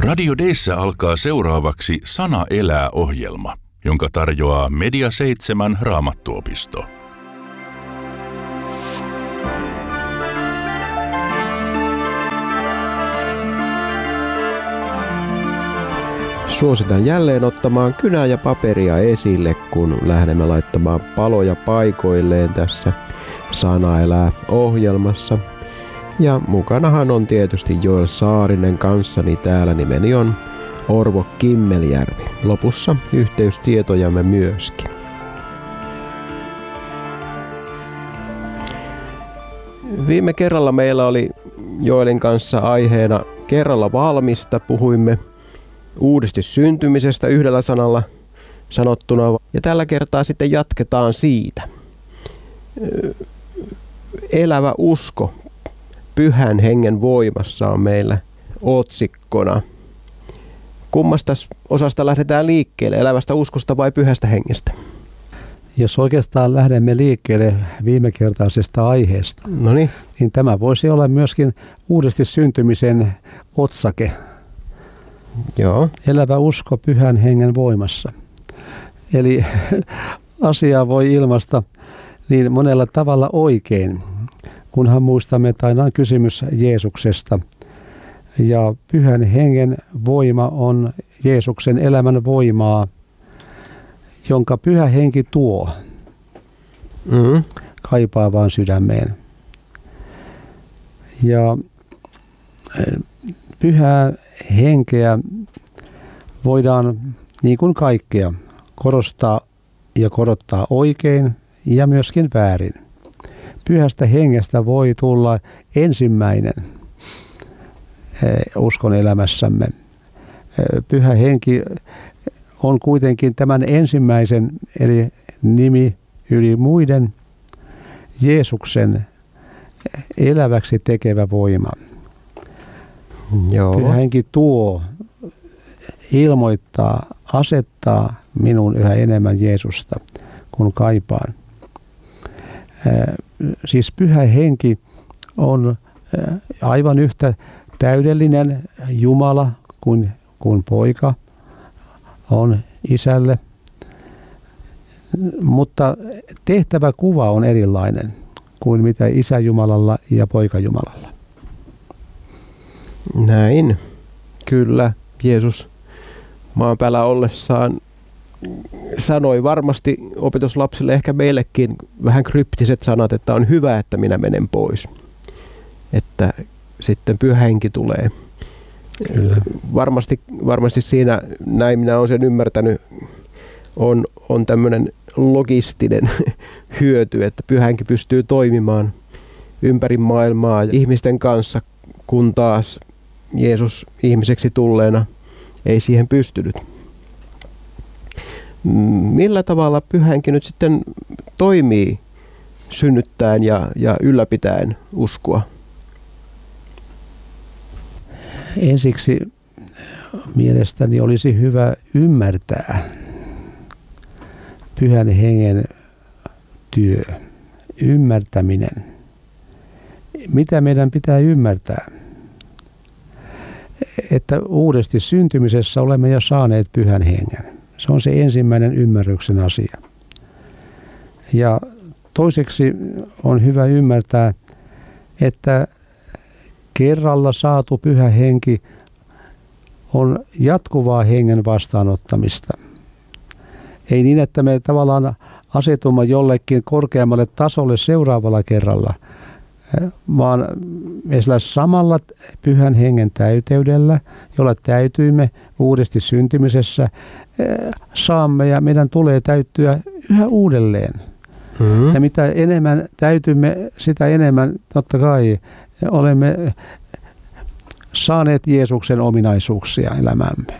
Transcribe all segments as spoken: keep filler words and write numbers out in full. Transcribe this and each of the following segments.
Radio Deissä alkaa seuraavaksi Sana elää -ohjelma, jonka tarjoaa Media seitsemän Raamattuopisto. Suositan jälleen ottamaan kynää ja paperia esille, kun lähdemme laittamaan paloja paikoilleen tässä Sana elää -ohjelmassa. Ja mukanahan on tietysti Joel Saarinen kanssani täällä, nimeni on Orvo Kimmeljärvi. Lopussa yhteystietojamme myöskin. Viime kerralla meillä oli Joelin kanssa aiheena kerralla valmista. Puhuimme uudesti syntymisestä yhdellä sanalla sanottuna. Ja tällä kertaa sitten jatketaan siitä. Elävä usko Pyhän Hengen voimassa on meillä otsikkona. Kummasta osasta lähdetään liikkeelle, elävästä uskosta vai Pyhästä Hengestä? Jos oikeastaan lähdemme liikkeelle viimekertaisesta aiheesta, Noniin. niin tämä voisi olla myöskin uudesti syntymisen otsake. Joo. Elävä usko Pyhän Hengen voimassa. Eli asiaa voi ilmaista niin monella tavalla oikein, kunhan muistamme, että aina on kysymys Jeesuksesta. Ja Pyhän Hengen voima on Jeesuksen elämän voimaa, jonka Pyhä Henki tuo mm. kaipaavaan sydämeen. Ja Pyhää Henkeä voidaan niin kuin kaikkea korostaa ja korottaa oikein ja myöskin väärin. Pyhästä Hengestä voi tulla ensimmäinen uskon elämässämme. Pyhä Henki on kuitenkin tämän ensimmäisen, eli nimi yli muiden, Jeesuksen eläväksi tekevä voima. Joo. Pyhä Henki tuo, ilmoittaa, asettaa minun yhä enemmän Jeesusta, kun kaipaan. Siis Pyhä Henki on aivan yhtä täydellinen Jumala kuin, kuin poika on isälle, mutta tehtävä kuva on erilainen kuin mitä isä Jumalalla ja poika Jumalalla. Näin, kyllä. Jeesus maan päällä ollessaan sanoi varmasti opetuslapsille, ehkä meillekin vähän kryptiset sanat, että on hyvä, että minä menen pois. Että sitten Pyhä Henki tulee. Kyllä. Varmasti, varmasti siinä, näin minä olen sen ymmärtänyt, on, on tämmöinen logistinen hyöty, että Pyhä Henki pystyy toimimaan ympäri maailmaa ja ihmisten kanssa, kun taas Jeesus ihmiseksi tulleena ei siihen pystynyt. Millä tavalla Pyhä Henki nyt sitten toimii synnyttäen ja, ja ylläpitäen uskoa? Ensiksi mielestäni olisi hyvä ymmärtää Pyhän Hengen työ, ymmärtäminen. Mitä meidän pitää ymmärtää? Että uudesti syntymisessä olemme jo saaneet Pyhän Hengen. Se on se ensimmäinen ymmärryksen asia. Ja toiseksi on hyvä ymmärtää, että kerralla saatu Pyhä Henki on jatkuvaa hengen vastaanottamista. Ei niin, että me tavallaan asetumme jollekin korkeammalle tasolle seuraavalla kerralla, vaan me sillä samalla Pyhän Hengen täyteydellä, jolla täytyimme uudesti syntymisessä, saamme ja meidän tulee täyttyä yhä uudelleen. Mm-hmm. Ja mitä enemmän täytymme, sitä enemmän totta kai olemme saaneet Jeesuksen ominaisuuksia elämämme.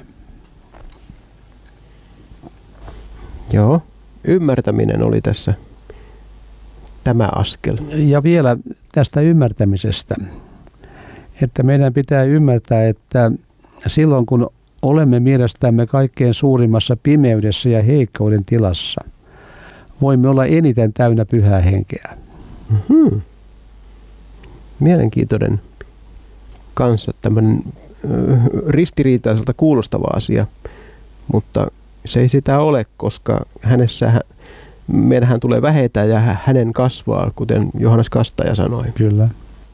Joo, ymmärtäminen oli tässä tämä askel. Ja vielä tästä ymmärtämisestä, että meidän pitää ymmärtää, että silloin kun olemme mielestämme kaikkein suurimmassa pimeydessä ja heikkouden tilassa, voimme olla eniten täynnä Pyhää Henkeä. Mm-hmm. Mielenkiintoinen kanssa tämmöinen ristiriitaiselta kuulostava asia, mutta se ei sitä ole, koska hänessä meidänhän tulee vähetä ja hänen kasvaa, kuten Johannes Kastaja sanoi. Kyllä.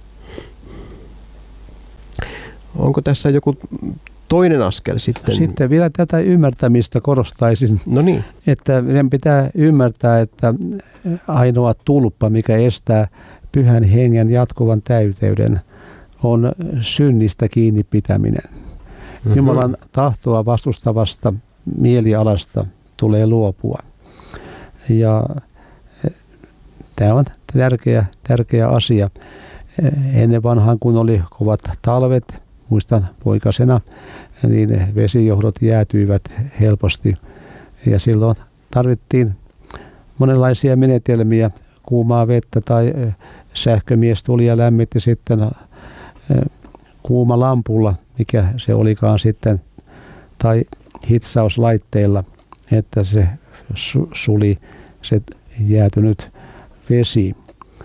Onko tässä joku toinen askel sitten? Sitten vielä tätä ymmärtämistä korostaisin, no niin. Että meidän pitää ymmärtää, että ainoa tulppa, mikä estää Pyhän Hengen jatkuvan täyteyden, on synnistä kiinni pitäminen. Mm-hmm. Jumalan tahtoa vastustavasta mielialasta tulee luopua. Ja tämä on tärkeä, tärkeä asia. Ennen vanhaan, kun oli kovat talvet, muistan poikasena, niin vesijohdot jäätyivät helposti. Ja silloin tarvittiin monenlaisia menetelmiä, kuumaa vettä tai sähkömies tuli ja lämmitti sitten kuuma lampulla, mikä se olikaan sitten, tai hitsauslaitteilla, että se suli se jäätynyt vesi.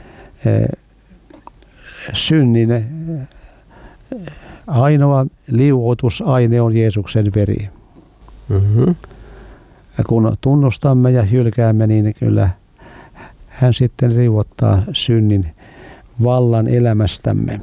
Synnin ainoa liuotusaine on Jeesuksen veri. Mm-hmm. Kun tunnustamme ja hylkäämme, niin kyllä hän sitten riuottaa synnin vallan elämästämme.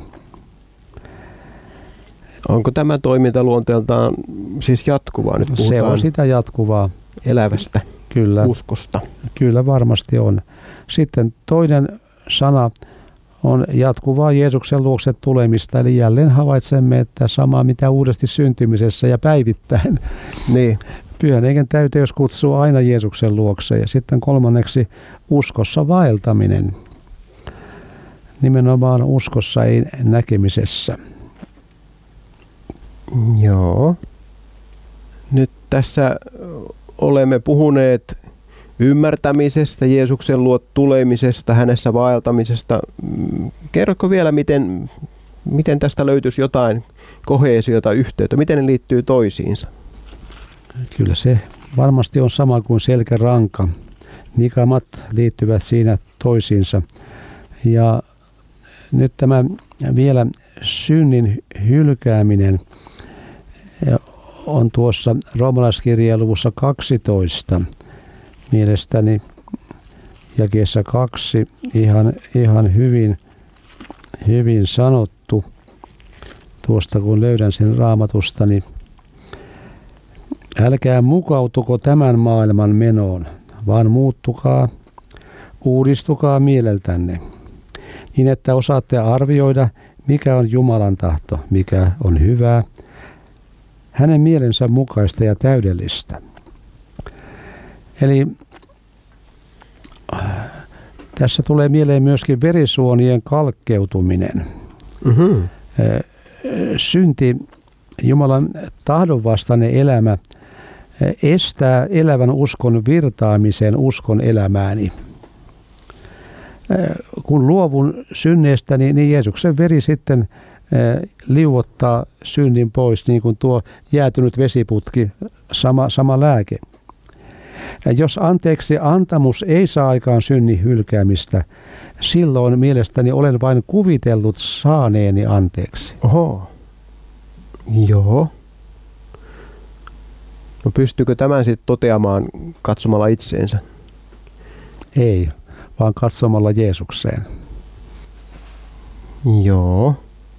Onko tämä toiminta luonteeltaan siis jatkuvaa? Nyt se on sitä jatkuvaa. Elävästä kyllä, uskosta. Kyllä varmasti on. Sitten toinen sana on jatkuvaa Jeesuksen luokse tulemista. Eli jälleen havaitsemme, että sama mitä uudesti syntymisessä ja päivittäin. Niin. Pyhän Hengen täyteys kutsuu aina Jeesuksen luokse. Ja sitten kolmanneksi uskossa vaeltaminen. Nimenomaan uskossa, ei näkemisessä. Joo. Nyt tässä olemme puhuneet ymmärtämisestä, Jeesuksen luo tulemisesta, hänessä vaeltamisesta. Kerrotko vielä, miten, miten tästä löytyisi jotain koheesiota, yhteyttä? Miten ne liittyy toisiinsa? Kyllä se varmasti on sama kuin selkäranka. Nikamat liittyvät siinä toisiinsa. Ja nyt tämä vielä synnin hylkääminen on tuossa Roomalaiskirjeen luvussa kaksitoista mielestäni jakeessa kaksi ihan, ihan hyvin, hyvin sanottu. Tuosta kun löydän sen Raamatusta, niin älkää mukautuko tämän maailman menoon, vaan muuttukaa, uudistukaa mieleltänne, niin että osaatte arvioida, mikä on Jumalan tahto, mikä on hyvää, hänen mielensä mukaista ja täydellistä. Eli tässä tulee mieleen myöskin verisuonien kalkkeutuminen. Mm-hmm. Synti, Jumalan tahdonvastainen elämä, estää elävän uskon virtaamisen uskon elämääni. Kun luovun synneestä, niin, niin Jeesuksen veri sitten liuottaa synnin pois, niin kuin tuo jäätynyt vesiputki, sama, sama lääke. Ja jos anteeksi antamus ei saa aikaan synnin hylkäämistä, silloin mielestäni olen vain kuvitellut saaneeni anteeksi. Oho. Joo. No pystyykö tämän sitten toteamaan katsomalla itseensä? Ei, vaan katsomalla Jeesukseen. Joo.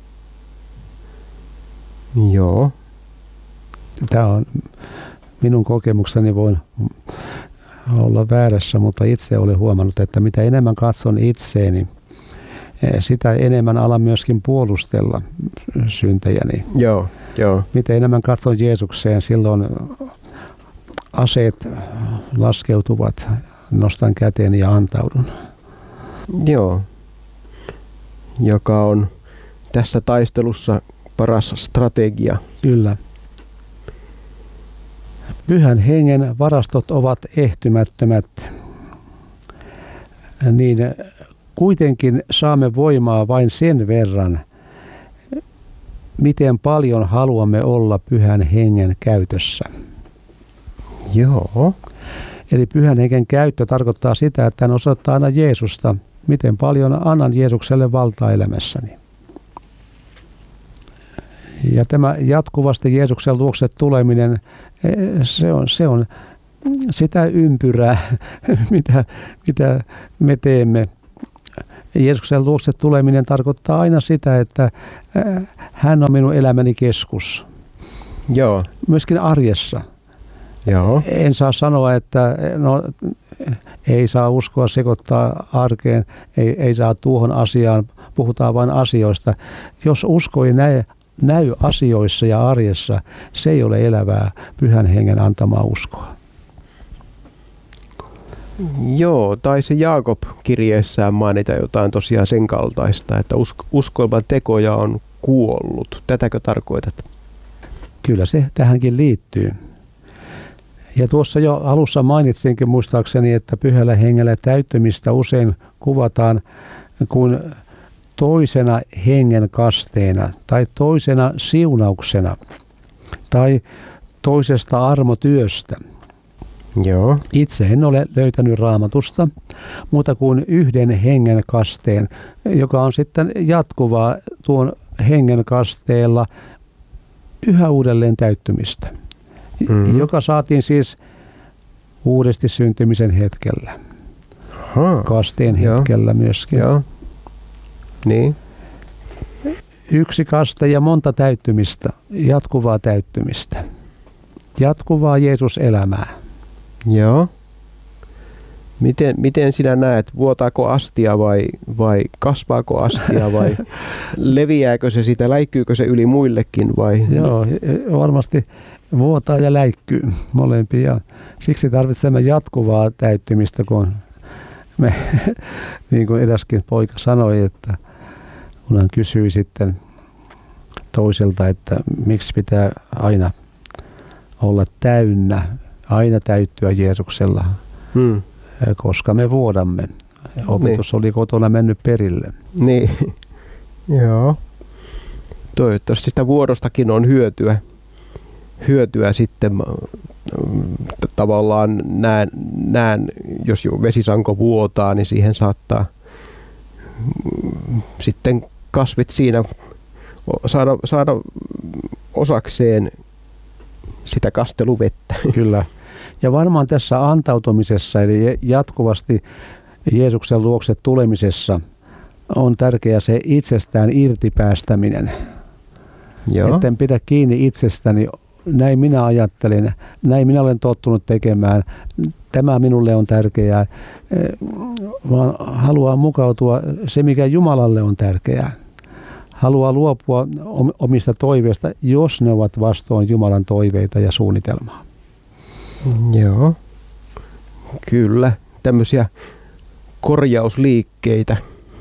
Joo. Tämä on minun kokemukseni, voin olla väärässä, mutta itse olen huomannut, että mitä enemmän katson itseeni, sitä enemmän alan myöskin puolustella syntejäni. Joo, joo. Mitä enemmän katson Jeesukseen, silloin aseet laskeutuvat, nostan käteeni ja antaudun. Joo, joka on tässä taistelussa paras strategia. Kyllä. Pyhän Hengen varastot ovat ehtymättömät, niin kuitenkin saamme voimaa vain sen verran, miten paljon haluamme olla Pyhän Hengen käytössä. Joo. Eli Pyhän Hengen käyttö tarkoittaa sitä, että hän osoittaa aina Jeesusta, miten paljon annan Jeesukselle valtaa elämässäni. Ja tämä jatkuvasti Jeesuksen luokse tuleminen, se on, se on sitä ympyrää, mitä, mitä me teemme. Jeesuksen luokse tuleminen tarkoittaa aina sitä, että hän on minun elämäni keskus. Joo. Myöskin arjessa. Joo. En saa sanoa, että no, ei saa uskoa sekoittaa arkeen, ei, ei saa tuohon asiaan, puhutaan vain asioista. Jos usko ei näy, näy asioissa ja arjessa, se ei ole elävää Pyhän Hengen antamaa uskoa. Joo, tai se Jaakob kirjeessään mainita jotain tosiaan sen kaltaista, että uskoilman tekoja on kuollut. Tätäkö tarkoitat? Kyllä se tähänkin liittyy. Ja tuossa jo alussa mainitsinkin muistaakseni, että Pyhällä Hengellä täyttymistä usein kuvataan kuin toisena hengen kasteena tai toisena siunauksena tai toisesta armotyöstä. Joo. Itse en ole löytänyt Raamatusta muuta kuin yhden hengen kasteen, joka on sitten jatkuvaa tuon hengen kasteella yhä uudelleen täyttymistä, mm-hmm. joka saatiin siis uudesti syntymisen hetkellä. Aha. Kasteen Joo. hetkellä myöskin. Joo. Niin. Yksi kaste ja monta täyttymistä, jatkuvaa täyttymistä, jatkuvaa Jeesus-elämää. Joo. Miten, miten sinä näet, vuotaako astia vai, vai kasvaako astia vai leviääkö se sitä, läikkyykö se yli muillekin vai? Joo, varmasti vuotaa ja läikkyy molempia. Siksi tarvitsemme jatkuvaa täyttymistä, kun me, niin kuin eräskin poika sanoi, että kun hän kysyi sitten toiselta, että miksi pitää aina olla täynnä, aina täyttyä Jeesuksella, hmm. koska me vuodamme. Opetus niin. oli kotona mennyt perille. Niin, joo. Toivottavasti sitä vuodostakin on hyötyä. Hyötyä sitten tavallaan näen, näen, jos jo vesisanko vuotaa, niin siihen saattaa sitten kasvit siinä saada, saada osakseen sitä kasteluvettä. Kyllä. Ja varmaan tässä antautumisessa, eli jatkuvasti Jeesuksen luokse tulemisessa, on tärkeää se itsestään irtipäästäminen. Joo. Etten pidä kiinni itsestäni. Näin minä ajattelen, näin minä olen tottunut tekemään. Tämä minulle on tärkeää, vaan haluaa mukautua se, mikä Jumalalle on tärkeää. Haluaa luopua omista toiveista, jos ne ovat vastoin Jumalan toiveita ja suunnitelmaa. Joo, kyllä. Tämmöisiä korjausliikkeitä.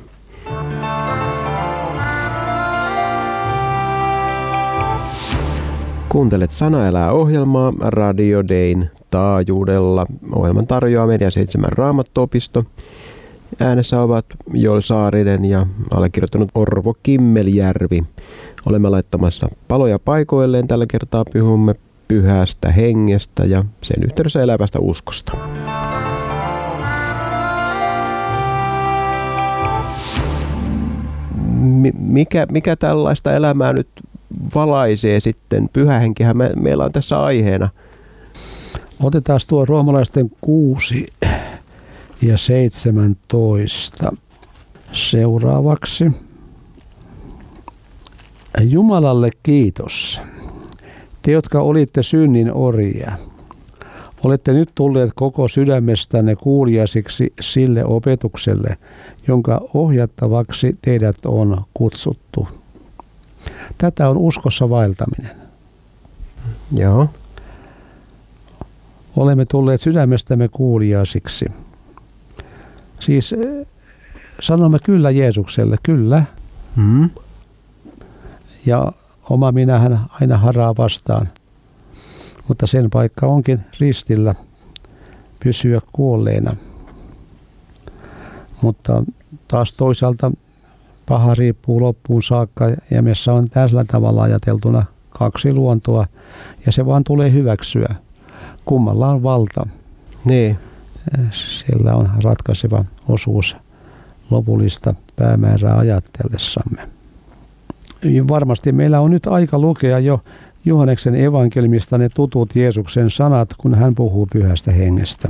Kuuntelet Sana elää -ohjelmaa Radio Dayn taajuudella. Ohjelman tarjoaa Media seitsemän Raamattuopisto. Äänessä ovat Joel Saarinen ja allekirjoittanut Orvo Kimmeljärvi. Olemme laittamassa paloja paikoilleen. Tällä kertaa puhumme Pyhästä Hengestä ja sen yhteydessä elävästä uskosta. Mikä, mikä tällaista elämää nyt valaisee sitten? Pyhä Henkihän me, meillä on tässä aiheena. Otetaan tuo roomalaisten kuusi ja seitsemäntoista seuraavaksi. Jumalalle kiitos. Te, jotka olitte synnin orjia, olette nyt tulleet koko sydämestänne kuuliaisiksi sille opetukselle, jonka ohjattavaksi teidät on kutsuttu. Tätä on uskossa vaeltaminen. Joo. Olemme tulleet sydämestämme kuuliaisiksi. Siis sanomme kyllä Jeesukselle, kyllä. Mm. Ja oma minähän aina haraa vastaan. Mutta sen paikka onkin ristillä pysyä kuolleena. Mutta taas toisaalta paha riippuu loppuun saakka ja meissä on tällä tavalla ajateltuna kaksi luontoa ja se vaan tulee hyväksyä. Kummalla on valta. Niin. Siellä on ratkaiseva osuus lopullista päämäärää ajatellessamme. Varmasti meillä on nyt aika lukea jo Johanneksen evankeliumista ne tutut Jeesuksen sanat, kun hän puhuu Pyhästä Hengestä.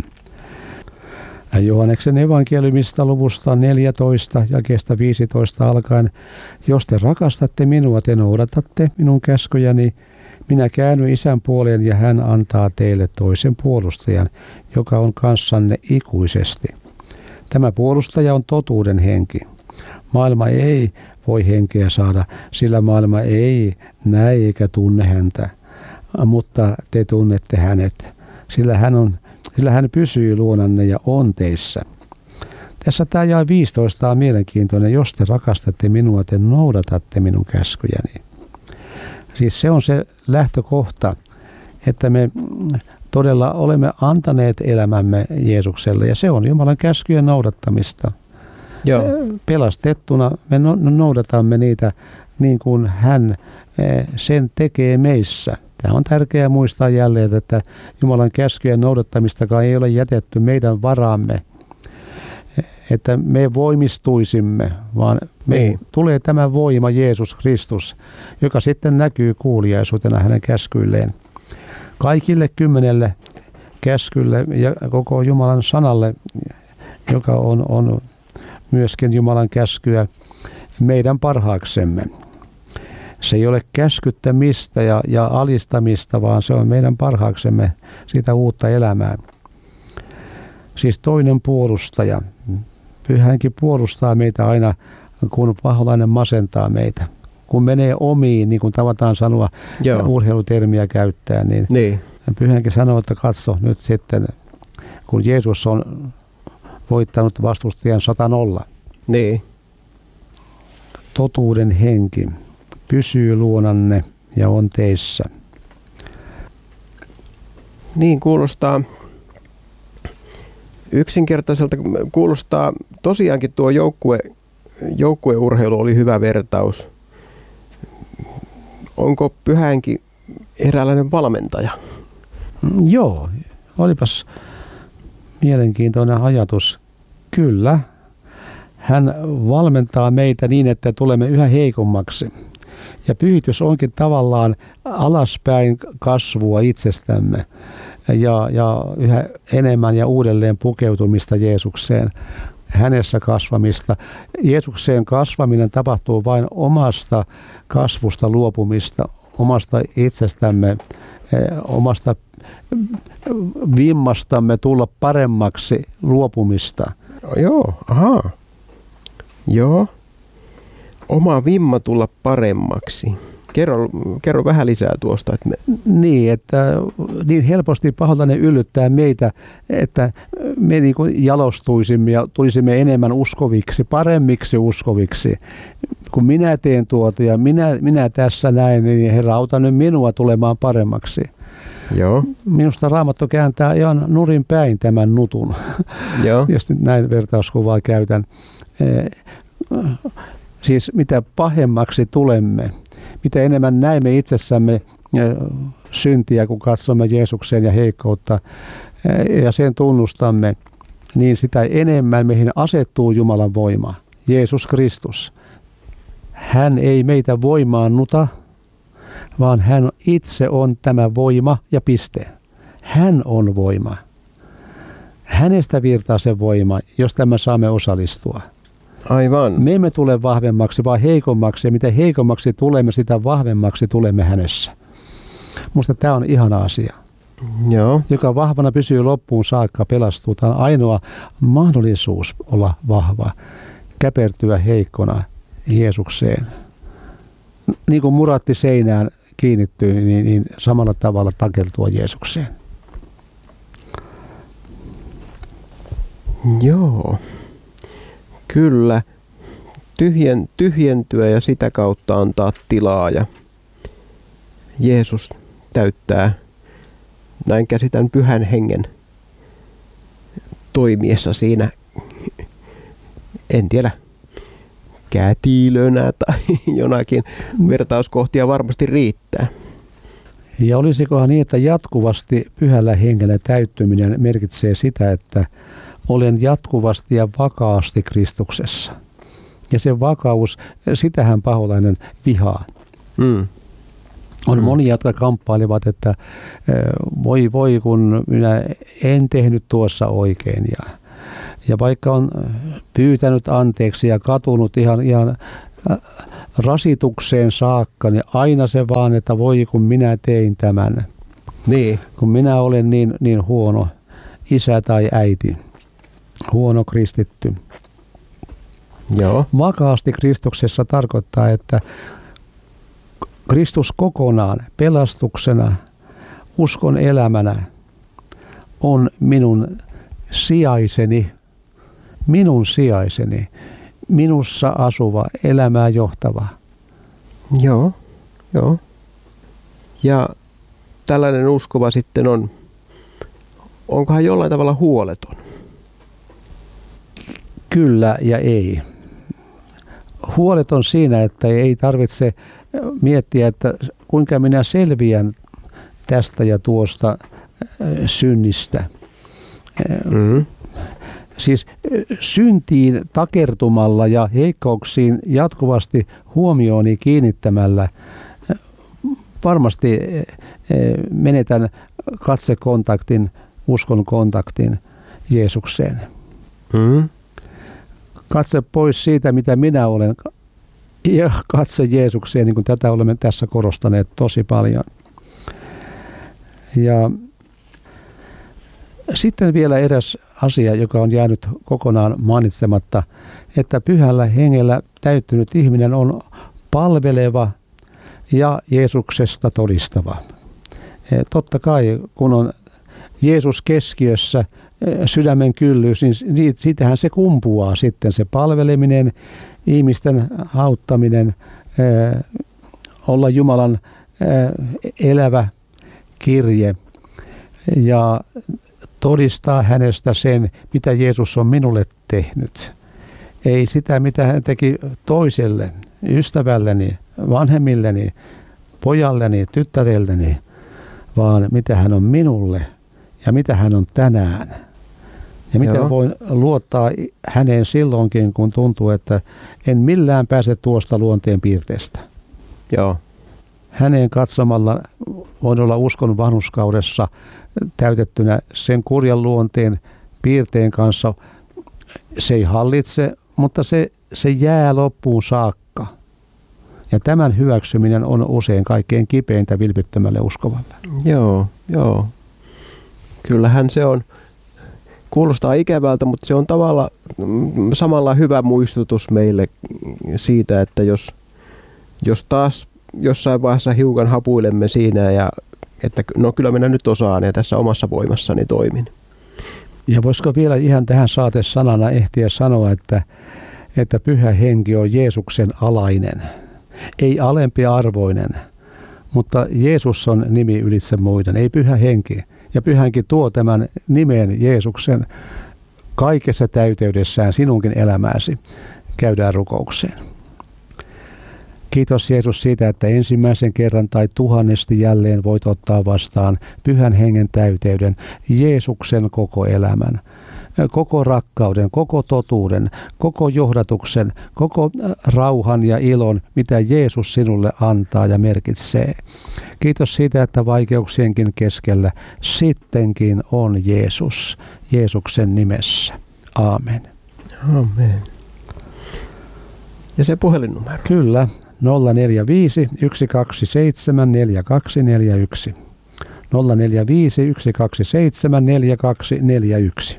Johanneksen evankeliumista luvusta neljätoista jakeesta viisitoista alkaen: jos te rakastatte minua, te noudatatte minun käskyjäni. Minä käännyn Isän puoleen ja hän antaa teille toisen puolustajan, joka on kanssanne ikuisesti. Tämä puolustaja on totuuden henki. Maailma ei voi henkeä saada, sillä maailma ei näe eikä tunne häntä, mutta te tunnette hänet, sillä hän, on, sillä hän pysyy luonanne ja on teissä. Tässä tämä jae viisitoista on mielenkiintoinen. Jos te rakastatte minua, te noudatatte minun käskyjäni. Siis se on se lähtökohta, että me todella olemme antaneet elämämme Jeesukselle, ja se on Jumalan käskyjen noudattamista. Joo. Pelastettuna me noudatamme niitä niin kuin hän sen tekee meissä. Tämä on tärkeää muistaa jälleen, että Jumalan käskyjen noudattamistakaan ei ole jätetty meidän varaamme, että me voimistuisimme, vaan me niin. tulee tämä voima Jeesus Kristus, joka sitten näkyy kuuliaisuutena hänen käskyilleen. Kaikille kymmenelle käskylle ja koko Jumalan sanalle, joka on, on myöskin Jumalan käskyä meidän parhaaksemme. Se ei ole käskyttämistä ja, ja alistamista, vaan se on meidän parhaaksemme sitä uutta elämää. Siis toinen puolustaja. Pyhä Henki puolustaa meitä aina, kun paholainen masentaa meitä. Kun menee omiin, niin kuin tavataan sanoa, Joo. urheilutermiä käyttää, niin, niin. Pyhä Henki sanoo, että katso nyt sitten, kun Jeesus on voittanut vastustajan sata nolla. Niin. Totuuden henki pysyy luonanne ja on teissä. Niin kuulostaa yksinkertaiselta. Kuulostaa tosiaankin tuo joukkue, joukkueurheilu oli hyvä vertaus. Onko Pyhä Henki eräänlainen valmentaja? Joo, olipas mielenkiintoinen ajatus. Kyllä, hän valmentaa meitä niin, että tulemme yhä heikommaksi. Ja pyhitys onkin tavallaan alaspäin kasvua itsestämme ja, ja yhä enemmän ja uudelleen pukeutumista Jeesukseen, hänessä kasvamista. Jeesukseen kasvaminen tapahtuu vain omasta kasvusta luopumista, omasta itsestämme, omasta vimmastamme tulla paremmaksi luopumista. Joo, ahaa. Joo. Oma vimma tulla paremmaksi. Kerro, kerro vähän lisää tuosta. Että me... Niin, että niin helposti paholainen yllyttää meitä, että me niin kuin jalostuisimme ja tulisimme enemmän uskoviksi, paremmiksi uskoviksi. Kun minä teen tuota ja minä, minä tässä näin, niin Herra, auta nyt minua tulemaan paremmaksi. Joo. Minusta Raamattu kääntää ihan nurin päin tämän nutun, Joo. jos nyt näin vertauskuvaa käytän. Siis mitä pahemmaksi tulemme, mitä enemmän näemme itsessämme syntiä, kun katsomme Jeesukseen ja heikkoutta ja sen tunnustamme, niin sitä enemmän meihin asettuu Jumalan voima, Jeesus Kristus. Hän ei meitä voimaannuta, vaan hän itse on tämä voima ja piste. Hän on voima. Hänestä virtaa se voima, jos tämä saamme osallistua. Aivan. Me emme tule vahvemmaksi, vaan heikommaksi, ja mitä heikommaksi tulemme, sitä vahvemmaksi tulemme hänessä. Minusta tämä on ihana asia. Joo. Joka vahvana pysyy loppuun saakka, pelastuu. Tämä on ainoa mahdollisuus olla vahva, käpertyä heikkona Jeesukseen. Niin kuin muratti seinään kiinnittyy, niin, niin samalla tavalla takeltua Jeesukseen. Joo. Kyllä, Tyhjen, tyhjentyä ja sitä kautta antaa tilaa, ja Jeesus täyttää, näin käsitän, Pyhän Hengen toimiessa siinä, en tiedä, kätilönä tai jonakin vertauskohtia varmasti riittää. Ja olisikohan niin, että jatkuvasti Pyhällä Hengellä täyttyminen merkitsee sitä, että olen jatkuvasti ja vakaasti Kristuksessa. Ja se vakaus, sitähän paholainen vihaa. Mm. On Mm. monia, jotka kamppailivat, että voi voi kun minä en tehnyt tuossa oikein. Ja, ja vaikka on pyytänyt anteeksi ja katunut ihan, ihan rasitukseen saakka, niin aina se vaan, että voi kun minä tein tämän. Niin. Kun minä olen niin, niin huono isä tai äiti, huono kristitty. Joo. Vakaasti Kristuksessa tarkoittaa, että Kristus kokonaan pelastuksena, uskon elämänä on minun sijaiseni, minun sijaiseni, minussa asuva, elämää johtava. Joo, joo. Ja tällainen uskova sitten on, onkohan jollain tavalla huoleton? Kyllä ja ei. Huoleton siinä, että ei tarvitse miettiä, että kuinka minä selviän tästä ja tuosta synnistä. Mm-hmm. Siis syntiin takertumalla ja heikkouksiin jatkuvasti huomiooni kiinnittämällä varmasti menetän katsekontaktin, uskon kontaktin Jeesukseen. Mm-hmm. Katse pois siitä, mitä minä olen, ja katse Jeesukseen, niin kuin tätä olemme tässä korostaneet tosi paljon. Ja sitten vielä eräs asia, joka on jäänyt kokonaan mainitsematta, että pyhällä hengellä täyttynyt ihminen on palveleva ja Jeesuksesta todistava. Totta kai, kun on Jeesus keskiössä, sydämen kyllyys, niin siitähän se kumpuaa sitten se palveleminen, ihmisten auttaminen, olla Jumalan elävä kirje ja todistaa hänestä sen, mitä Jeesus on minulle tehnyt. Ei sitä, mitä hän teki toiselle, ystävälleni, vanhemmilleni, pojalleni, tyttärelleni, vaan mitä hän on minulle ja mitä hän on tänään. Ja miten Joo. voin luottaa häneen silloinkin, kun tuntuu, että en millään pääse tuosta luonteen piirteestä. Joo. Häneen katsomalla voin olla uskon vanhurskaudessa täytettynä sen kurjan luonteen piirteen kanssa. Se ei hallitse, mutta se, se jää loppuun saakka. Ja tämän hyväksyminen on usein kaikkein kipeintä vilpittömälle uskovalle. Joo, joo. Kyllähän se on. Kuulostaa ikävältä, mutta se on tavallaan samalla hyvä muistutus meille siitä, että jos, jos taas jossain vaiheessa hiukan hapuilemme siinä ja että no kyllä minä nyt osaan ja tässä omassa voimassani toimin. Ja voisiko vielä ihan tähän saatesanana ehtiä sanoa, että, että pyhä henki on Jeesuksen alainen, ei alempiarvoinen, mutta Jeesus on nimi ylitse muiden, ei pyhä henki. Ja pyhä henki tuo tämän nimen Jeesuksen kaikessa täyteydessään sinunkin elämääsi. Käydään rukoukseen. Kiitos Jeesus siitä, että ensimmäisen kerran tai tuhannesti jälleen voit ottaa vastaan pyhän hengen täyteyden, Jeesuksen koko elämän, koko rakkauden, koko totuuden, koko johdatuksen, koko rauhan ja ilon, mitä Jeesus sinulle antaa ja merkitsee. Kiitos siitä, että vaikeuksienkin keskellä sittenkin on Jeesus, Jeesuksen nimessä. Aamen. Aamen. Ja se puhelinnumero? Kyllä, nolla neljä viisi yksi kaksi seitsemän neljä kaksi neljä yksi. nolla neljä viisi yksi kaksi seitsemän neljä kaksi neljä yksi.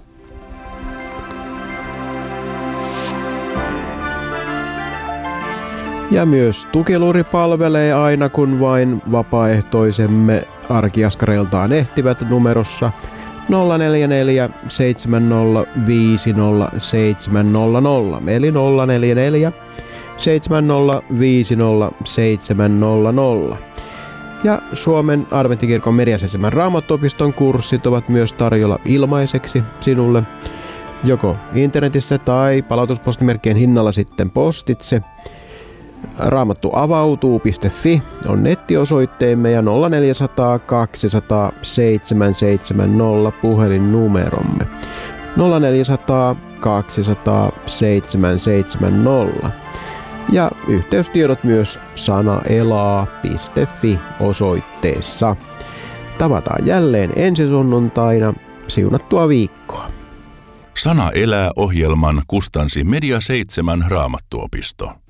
Ja myös Tukiluri palvelee aina kun vain vapaaehtoisemme arkiaskareiltaan ehtivät numerossa nolla neljä neljä seitsemän nolla viisi nolla seitsemän nolla nolla eli nolla neljä neljä seitsemän nolla viisi nolla seitsemän nolla nolla. Ja Suomen Adventtikirkon Meriasesemän Raamattuopiston kurssit ovat myös tarjolla ilmaiseksi sinulle, joko internetissä tai palautuspostimerkkien hinnalla sitten postitse. raamattuavautuu piste fi on nettiosoitteemme ja nolla neljä nolla nolla kaksi nolla nolla seitsemän seitsemän nolla puhelinnumeromme. nolla neljä nolla nolla kaksi nolla nolla seitsemän seitsemän nolla. Ja yhteystiedot myös sanaelaa piste fi osoitteessa. Tavataan jälleen ensi sunnuntaina. Siunattua viikkoa. Sana elää -ohjelman kustansi Media seitsemän Raamattuopisto.